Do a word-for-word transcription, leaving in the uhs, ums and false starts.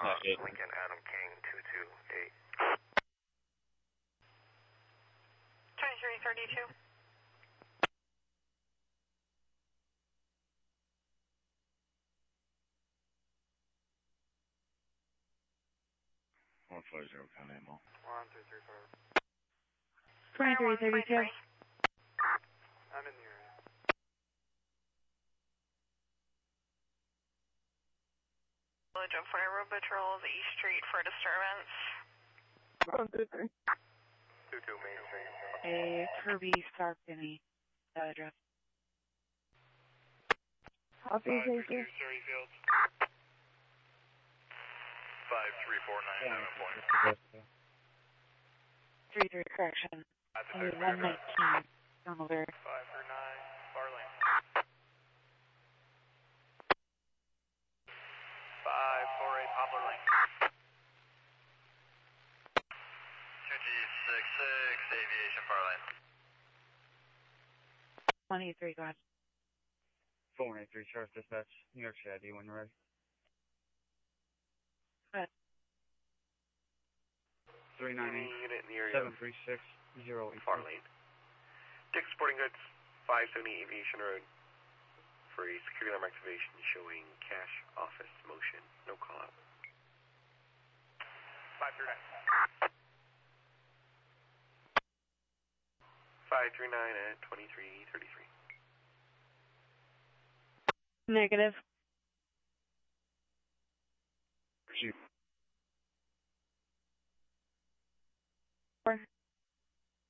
Uh, Lincoln Adam King two two eight. twenty-three thirty-two. one five zero, count ammo. one three three four. twenty-three thirty-two. I'm in the area. Village of Fire Road Patrol, the East Street for disturbance. one two three. two two Main Street. A Kirby Sarkany address. Copy, thank you. five three four nine seven point. three three correction. one nineteen. Donald Bear. five three nine, Bar Lane. five four eight, Poplar Lane. two G six six, Aviation, Bar Lane. one eighty-three, go ahead. four one eight three, Sheriff Dispatch, New York City I D when you're ready. Go ahead. three nine eight, Unit in the area. seven three six, zero eight. Far Lane. Dick Sporting Goods, five seventy Aviation Road. For a security alarm activation showing cash office motion. No call out. five three nine. five three nine at twenty-three thirty-three. Negative. Chief. Four.